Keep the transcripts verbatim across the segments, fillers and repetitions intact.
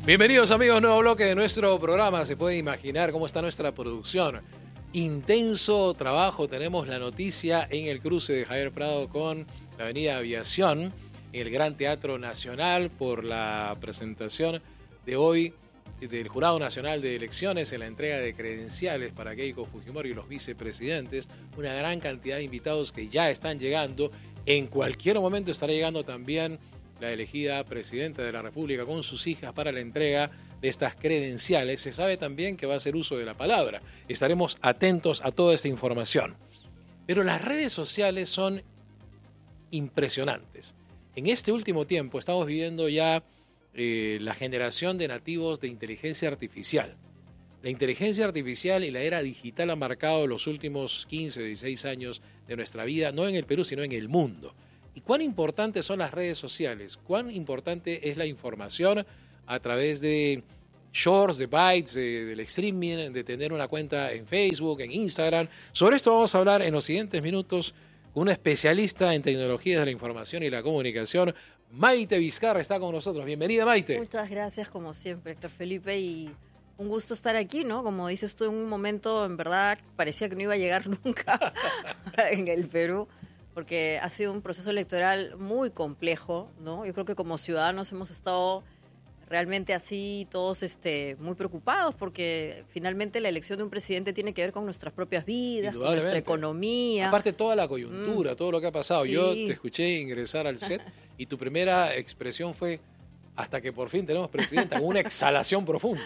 Bienvenidos amigos, nuevo bloque de nuestro programa. Se puede imaginar cómo está nuestra producción. Intenso trabajo, tenemos la noticia en el cruce de Javier Prado con la avenida Aviación, en el Gran Teatro Nacional, por la presentación de hoy del Jurado Nacional de Elecciones en la entrega de credenciales para Keiko Fujimori y los vicepresidentes. Una gran cantidad de invitados que ya están llegando. En cualquier momento estará llegando también la elegida presidenta de la República con sus hijas para la entrega de estas credenciales. Se sabe también que va a hacer uso de la palabra. Estaremos atentos a toda esta información. Pero las redes sociales son impresionantes. En este último tiempo estamos viviendo ya eh, la generación de nativos de inteligencia artificial. La inteligencia artificial y la era digital han marcado los últimos quince o dieciséis años de nuestra vida, no en el Perú, sino en el mundo. ¿Y cuán importantes son las redes sociales? ¿Cuán importante es la información a través de shorts, de bytes, de, del streaming, de tener una cuenta en Facebook, en Instagram? Sobre esto vamos a hablar en los siguientes minutos con una especialista en tecnologías de la información y la comunicación. Maite Vizcarra está con nosotros. Bienvenida, Maite. Muchas gracias, como siempre, Héctor Felipe, y un gusto estar aquí, ¿no? Como dices tú, en un momento, en verdad, parecía que no iba a llegar nunca en el Perú, porque ha sido un proceso electoral muy complejo, ¿no? Yo creo que como ciudadanos hemos estado realmente así todos este, muy preocupados, porque finalmente la elección de un presidente tiene que ver con nuestras propias vidas, con nuestra economía. Aparte toda la coyuntura, mm. todo lo que ha pasado. Sí. Yo te escuché ingresar al set y tu primera expresión fue: hasta que por fin tenemos presidenta, con una exhalación profunda.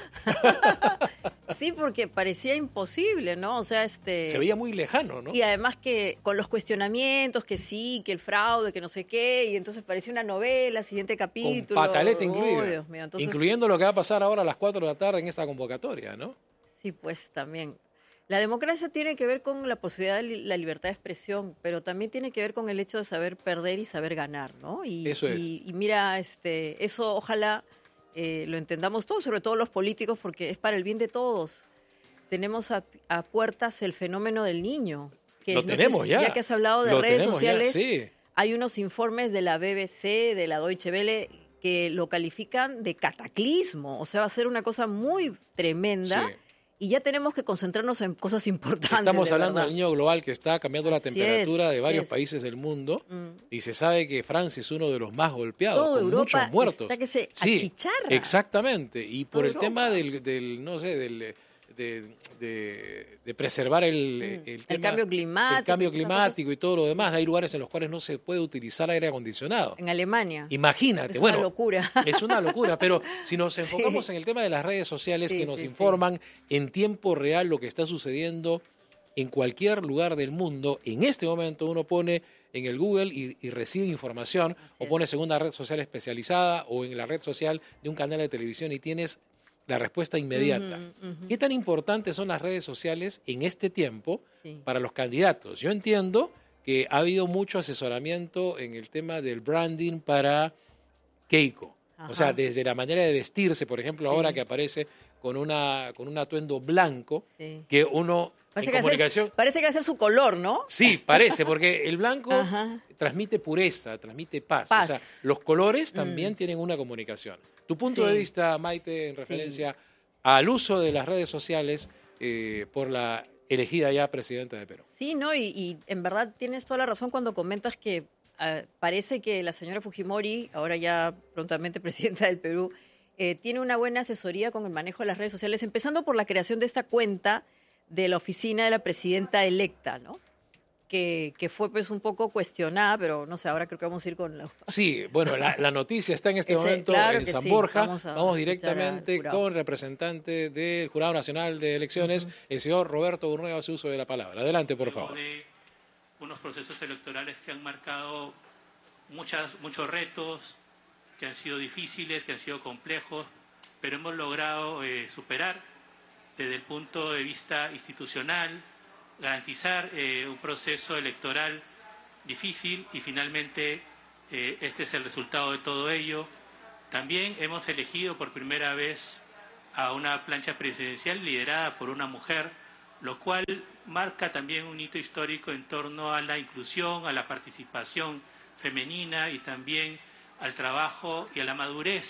Sí, porque parecía imposible, ¿no? O sea, este... se veía muy lejano, ¿no? Y además que con los cuestionamientos, que sí, que el fraude, que no sé qué, y entonces parecía una novela, siguiente capítulo. Con pataleta incluida. Oh, Dios mío. Entonces, incluyendo lo que va a pasar ahora a las cuatro de la tarde en esta convocatoria, ¿no? Sí, pues también. La democracia tiene que ver con la posibilidad de la libertad de expresión, pero también tiene que ver con el hecho de saber perder y saber ganar, ¿no? Y, eso es. Y, y mira, este, eso ojalá eh, lo entendamos todos, sobre todo los políticos, porque es para el bien de todos. Tenemos a, a puertas el fenómeno del niño. Que lo no tenemos sé, ya. Ya que has hablado de lo redes sociales, ya, sí. Hay unos informes de la B B C, de la Deutsche Welle, que lo califican de cataclismo. O sea, va a ser una cosa muy tremenda. Sí. Y ya tenemos que concentrarnos en cosas importantes. Estamos de hablando verdad. del niño global que está cambiando la Así temperatura es, de varios es. países del mundo. Mm. Y se sabe que Francia es uno de los más golpeados, Todo con Europa muchos muertos. está que se sí, achicharra. Exactamente. Y por Todo el Europa. tema del, del, no sé, del... De, de, de preservar el, mm. el, tema, el cambio climático, el cambio climático y todo lo demás. Hay lugares en los cuales no se puede utilizar aire acondicionado. En Alemania. Imagínate. Es bueno, una locura. Es una locura, pero si nos enfocamos sí. en el tema de las redes sociales sí, que nos sí, informan sí. en tiempo real lo que está sucediendo en cualquier lugar del mundo, en este momento uno pone en el Google y, y recibe información, Así o pone en una red social especializada o en la red social de un canal de televisión y tienes la respuesta inmediata. Uh-huh, uh-huh. ¿Qué tan importantes son las redes sociales en este tiempo sí. para los candidatos? Yo entiendo que ha habido mucho asesoramiento en el tema del branding para Keiko. Ajá. O sea, desde la manera de vestirse, por ejemplo, sí. ahora que aparece con, una, con un atuendo blanco, sí. que uno... Parece que, comunicación... ser, parece que va a ser su color, ¿no? Sí, parece, porque el blanco transmite pureza, transmite paz. paz. O sea, los colores también mm. tienen una comunicación. Tu punto sí. de vista, Maite, en referencia sí. al uso de las redes sociales eh, por la elegida ya presidenta de Perú. Sí, no, y, y en verdad tienes toda la razón cuando comentas que uh, parece que la señora Fujimori, ahora ya prontamente presidenta del Perú, eh, tiene una buena asesoría con el manejo de las redes sociales, empezando por la creación de esta cuenta de la oficina de la presidenta electa, ¿no? Que, que fue pues un poco cuestionada, pero no sé, ahora creo que vamos a ir con la... Sí, bueno, la, la noticia está en este Ese, momento claro en San sí. Borja. Vamos, a, vamos directamente con el representante del Jurado Nacional de Elecciones, uh-huh. el señor Roberto Urnueva, su uso de la palabra. Adelante, por favor. De unos procesos electorales que han marcado muchas, muchos retos, que han sido difíciles, que han sido complejos, pero hemos logrado eh, superar desde el punto de vista institucional, garantizar eh, un proceso electoral difícil y finalmente eh, este es el resultado de todo ello. También hemos elegido por primera vez a una plancha presidencial liderada por una mujer, lo cual marca también un hito histórico en torno a la inclusión, a la participación femenina y también al trabajo y a la madurez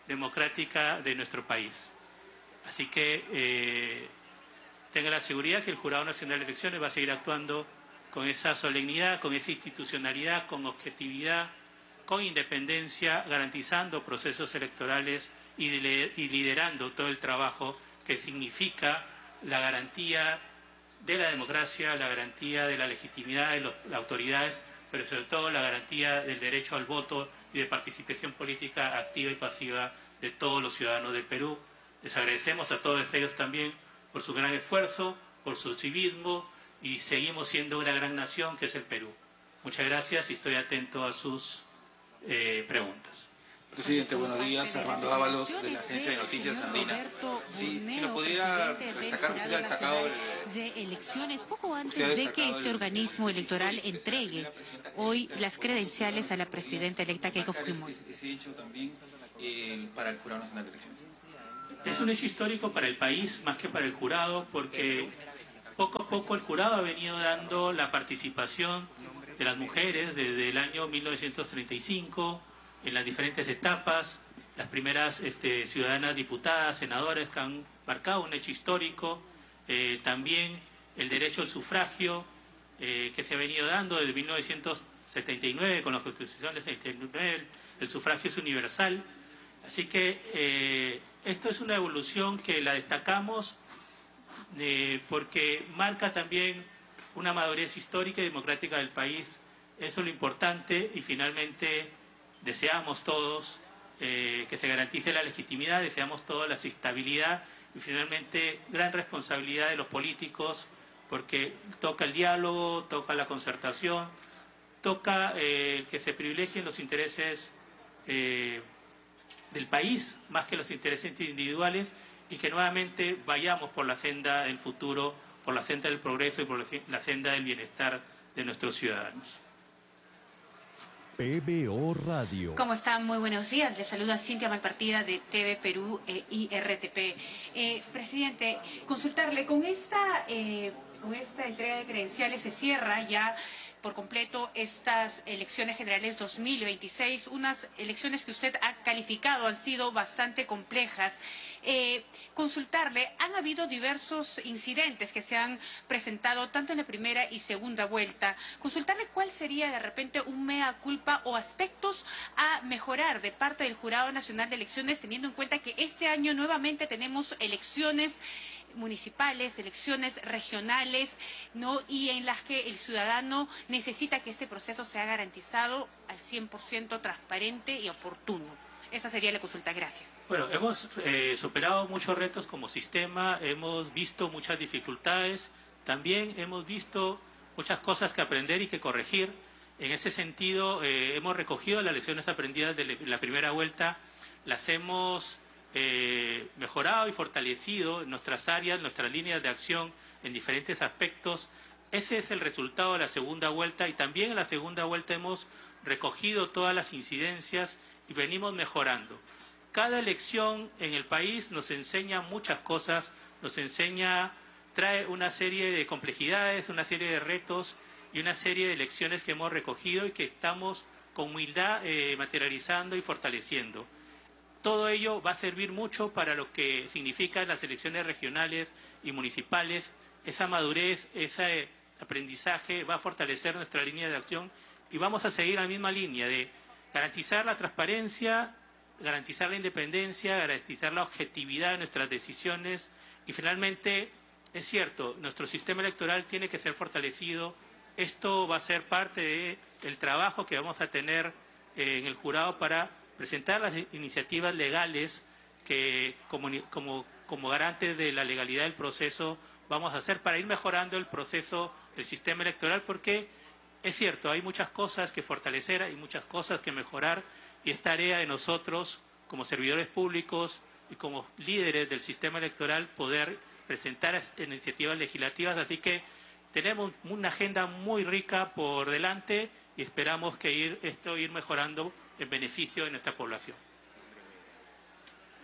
democrática de nuestro país. Así que eh, tenga la seguridad que el Jurado Nacional de Elecciones va a seguir actuando con esa solemnidad, con esa institucionalidad, con objetividad, con independencia, garantizando procesos electorales y, de, y liderando todo el trabajo que significa la garantía de la democracia, la garantía de la legitimidad de los, las autoridades, pero sobre todo la garantía del derecho al voto y de participación política activa y pasiva de todos los ciudadanos del Perú. Les agradecemos a todos ellos también por su gran esfuerzo, por su civismo, y seguimos siendo una gran nación que es el Perú. Muchas gracias y estoy atento a sus eh, preguntas. Presidente, buenos días. Armando Ábalos, de la Agencia de Noticias Andina. Si, si nos pudiera destacar, usted ha destacado el, de elecciones poco antes de que este organismo electoral entregue hoy las credenciales a la presidenta electa Keiko Fujimori. Ese hecho también eh, para el Jurado Nacional de Elecciones. Es un hecho histórico para el país más que para el jurado, porque poco a poco el jurado ha venido dando la participación de las mujeres desde el año mil novecientos treinta y cinco, en las diferentes etapas, las primeras este, ciudadanas diputadas, senadoras que han marcado un hecho histórico, eh, también el derecho al sufragio eh, que se ha venido dando desde mil novecientos setenta y nueve con la Constitución del setenta y nueve, el sufragio es universal. Así que eh, esto es una evolución que la destacamos eh, porque marca también una madurez histórica y democrática del país. Eso es lo importante y finalmente deseamos todos eh, que se garantice la legitimidad, deseamos todos la estabilidad y finalmente gran responsabilidad de los políticos porque toca el diálogo, toca la concertación, toca eh, que se privilegien los intereses eh, del país más que los intereses individuales y que nuevamente vayamos por la senda del futuro, por la senda del progreso y por la senda del bienestar de nuestros ciudadanos. P B O Radio. ¿Cómo están? Muy buenos días. Les saluda Cintia Malpartida de T V Perú eh, y R T P. Eh, presidente, consultarle, con esta, eh, con esta entrega de credenciales se cierra ya por completo estas elecciones generales dos mil veintiséis, unas elecciones que usted ha calificado han sido bastante complejas. Eh, consultarle, han habido diversos incidentes que se han presentado tanto en la primera y segunda vuelta. Consultarle cuál sería de repente un mea culpa o aspectos a mejorar de parte del Jurado Nacional de Elecciones, teniendo en cuenta que este año nuevamente tenemos elecciones municipales, elecciones regionales, ¿no? Y en las que el ciudadano necesita que este proceso sea garantizado al cien por ciento transparente y oportuno. Esa sería la consulta. Gracias. Bueno, hemos eh, superado muchos retos como sistema, hemos visto muchas dificultades, también hemos visto muchas cosas que aprender y que corregir. En ese sentido, eh, hemos recogido las lecciones aprendidas de la primera vuelta, las hemos Eh, mejorado y fortalecido en nuestras áreas, nuestras líneas de acción en diferentes aspectos. Ese es el resultado de la segunda vuelta y también en la segunda vuelta hemos recogido todas las incidencias y venimos mejorando. Cada elección en el país nos enseña muchas cosas, nos enseña, trae una serie de complejidades, una serie de retos y una serie de lecciones que hemos recogido y que estamos con humildad eh, materializando y fortaleciendo. Todo ello va a servir mucho para lo que significan las elecciones regionales y municipales. Esa madurez, ese aprendizaje va a fortalecer nuestra línea de acción y vamos a seguir la misma línea de garantizar la transparencia, garantizar la independencia, garantizar la objetividad de nuestras decisiones y finalmente, es cierto, nuestro sistema electoral tiene que ser fortalecido. Esto va a ser parte del trabajo que vamos a tener en el jurado para presentar las iniciativas legales que como, como, como garantes de la legalidad del proceso vamos a hacer para ir mejorando el proceso del sistema electoral, porque es cierto, hay muchas cosas que fortalecer, hay muchas cosas que mejorar y es tarea de nosotros como servidores públicos y como líderes del sistema electoral poder presentar iniciativas legislativas, así que tenemos una agenda muy rica por delante y esperamos que ir, esto ir mejorando en beneficio de nuestra población.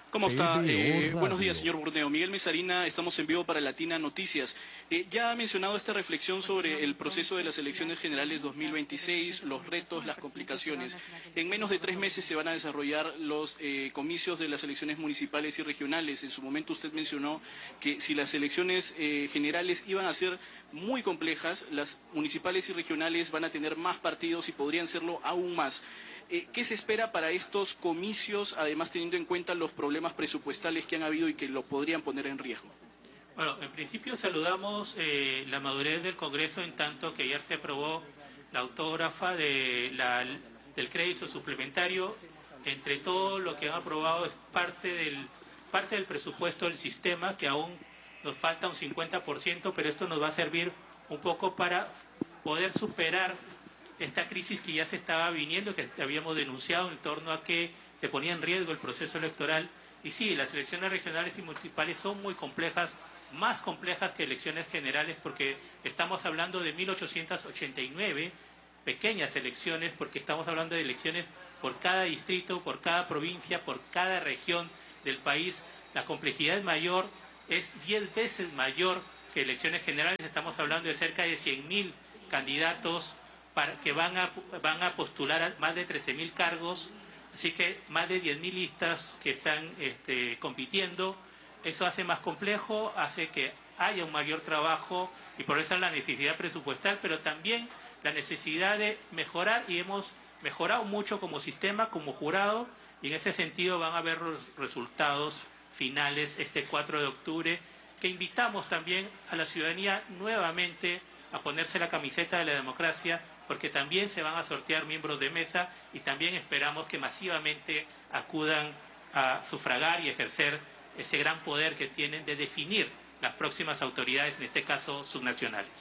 ¿Cómo está? Eh, buenos días, señor Burneo. Miguel Mesarina, estamos en vivo para Latina Noticias. Eh, ya ha mencionado esta reflexión sobre el proceso de las elecciones generales dos mil veintiséis, los retos, las complicaciones. En menos de tres meses se van a desarrollar los eh, comicios de las elecciones municipales y regionales. En su momento usted mencionó que si las elecciones eh, generales iban a ser muy complejas, las municipales y regionales van a tener más partidos y podrían serlo aún más. Eh, ¿Qué se espera para estos comicios, además teniendo en cuenta los problemas presupuestales que han habido y que lo podrían poner en riesgo? Bueno, en principio saludamos eh, la madurez del Congreso en tanto que ayer se aprobó la autógrafa de la, del crédito suplementario. Entre todo lo que han aprobado es parte del, parte del presupuesto del sistema, que aún nos falta un cincuenta por ciento, pero esto nos va a servir un poco para poder superar esta crisis que ya se estaba viniendo, que habíamos denunciado en torno a que se ponía en riesgo el proceso electoral. Y sí, las elecciones regionales y municipales son muy complejas, más complejas que elecciones generales, porque estamos hablando de mil ochocientas ochenta y nueve pequeñas elecciones, porque estamos hablando de elecciones por cada distrito, por cada provincia, por cada región del país. La complejidad es mayor, es diez veces mayor que elecciones generales. Estamos hablando de cerca de cien mil candidatos para, que van a, van a postular a más de trece mil cargos, así que más de diez mil listas que están este, compitiendo. Eso hace más complejo, hace que haya un mayor trabajo y por eso la necesidad presupuestal, pero también la necesidad de mejorar, y hemos mejorado mucho como sistema, como jurado, y en ese sentido van a haber los resultados finales este cuatro de octubre, que invitamos también a la ciudadanía nuevamente a ponerse la camiseta de la democracia, porque también se van a sortear miembros de mesa y también esperamos que masivamente acudan a sufragar y ejercer ese gran poder que tienen de definir las próximas autoridades, en este caso subnacionales.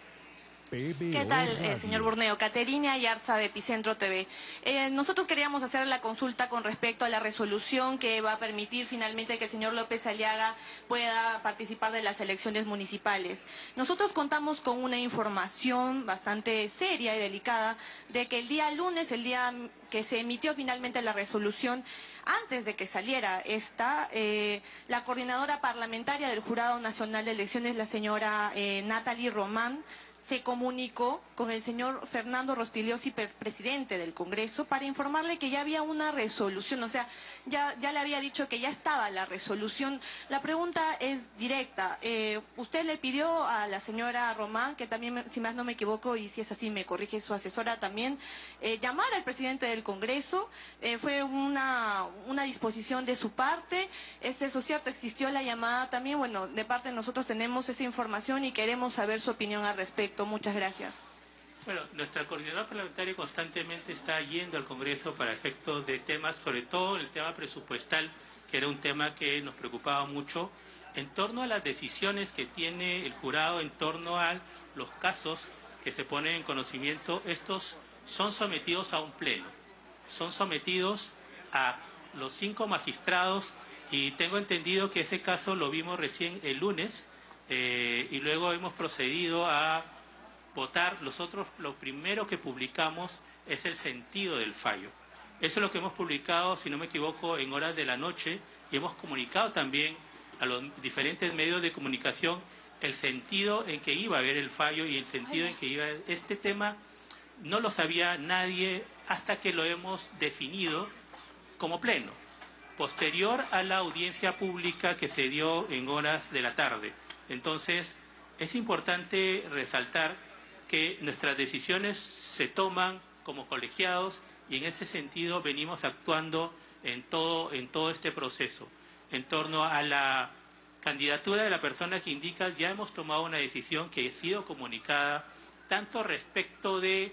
¿Qué tal, eh, señor Burneo? Caterina Ayarza de Epicentro T V. Eh, nosotros queríamos hacer la consulta con respecto a la resolución que va a permitir finalmente que el señor López Aliaga pueda participar de las elecciones municipales. Nosotros contamos con una información bastante seria y delicada de que el día lunes, el día que se emitió finalmente la resolución, antes de que saliera esta, eh, la coordinadora parlamentaria del Jurado Nacional de Elecciones, la señora eh, Natalie Román, se comunicó con el señor Fernando Rospigliosi, presidente del Congreso, para informarle que ya había una resolución, o sea, ya, ya le había dicho que ya estaba la resolución. La pregunta es directa. Eh, usted le pidió a la señora Román, que también, si más no me equivoco, y si es así me corrige su asesora también, eh, llamar al presidente del Congreso. Eh, fue una, una disposición de su parte. Es eso cierto, existió la llamada también. Bueno, de parte de nosotros tenemos esa información y queremos saber su opinión al respecto. Muchas gracias. Bueno, nuestra coordinadora parlamentaria constantemente está yendo al Congreso para efectos de temas, sobre todo el tema presupuestal, que era un tema que nos preocupaba mucho, en torno a las decisiones que tiene el jurado, en torno a los casos que se ponen en conocimiento. Estos son sometidos a un pleno, son sometidos a los cinco magistrados, y tengo entendido que ese caso lo vimos recién el lunes, eh, y luego hemos procedido a votar. Nosotros lo primero que publicamos es el sentido del fallo. Eso es lo que hemos publicado, si no me equivoco, en horas de la noche, y hemos comunicado también a los diferentes medios de comunicación el sentido en que iba a haber el fallo y el sentido en que iba a... Este tema no lo sabía nadie hasta que lo hemos definido como pleno, posterior a la audiencia pública que se dio en horas de la tarde. Entonces, es importante resaltar que nuestras decisiones se toman como colegiados, y en ese sentido venimos actuando en todo, en todo este proceso. En torno a la candidatura de la persona que indica, ya hemos tomado una decisión que ha sido comunicada, tanto respecto de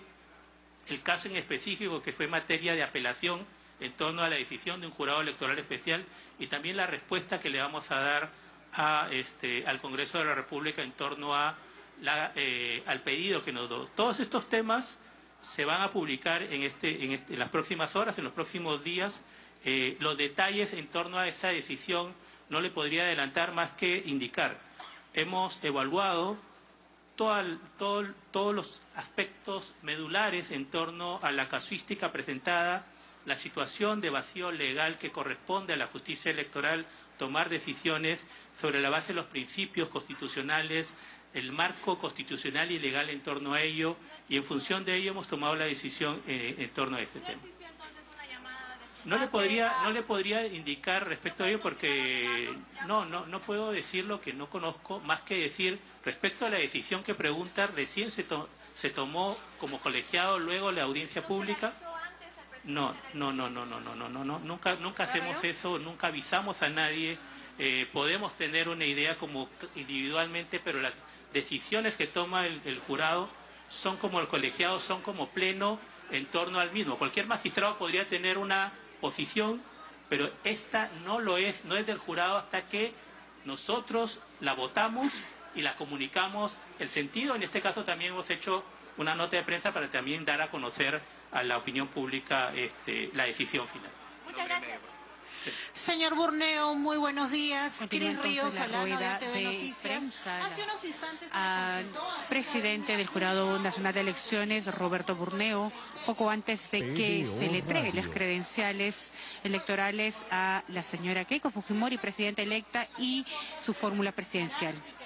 el caso en específico, que fue materia de apelación, en torno a la decisión de un jurado electoral especial, y también la respuesta que le vamos a dar a, este, al Congreso de la República en torno a La, eh, al pedido que nos dio. Todos estos temas se van a publicar en, este, en, este, en las próximas horas, en los próximos días. Eh, los detalles en torno a esa decisión no le podría adelantar más que indicar. Hemos evaluado todo, todo, todos los aspectos medulares en torno a la casuística presentada la situación de vacío legal que corresponde a la justicia electoral tomar decisiones sobre la base de los principios constitucionales, el marco constitucional y legal en torno a ello, y en función de ello hemos tomado la decisión eh, en torno a este tema. No le podría, no le podría indicar respecto a ello porque no, no, no puedo decir lo que no conozco, más que decir respecto a la decisión que pregunta, recién se, to, se tomó como colegiado luego la audiencia pública. No, no, no, no, no, no, no, no, no, nunca, nunca hacemos eso, nunca avisamos a nadie. Eh, podemos tener una idea como individualmente, pero las decisiones que toma el, el jurado son como el colegiado, son como pleno en torno al mismo. Cualquier magistrado podría tener una posición, pero esta no lo es, no es del jurado hasta que nosotros la votamos y la comunicamos el sentido. En este caso también hemos hecho una nota de prensa para también dar a conocer a la opinión pública este, la decisión final. Muchas gracias. Sí. Señor Burneo, muy buenos días. Continúa Cris Ríos, entonces la Alano, rueda de T V de Noticias. prensa Hace unos instantes al presidente del Jurado Nacional de Elecciones, Roberto Burneo, poco antes de que se le entreguen las credenciales electorales a la señora Keiko Fujimori, presidenta electa, y su fórmula presidencial.